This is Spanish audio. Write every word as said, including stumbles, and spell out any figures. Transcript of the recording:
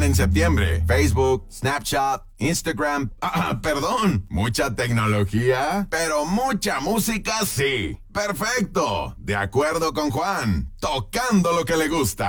en septiembre. Facebook, Snapchat, Instagram. Ah, perdón. Mucha tecnología, pero mucha música sí. Perfecto. De acuerdo con Juan. Tocando lo que le gusta.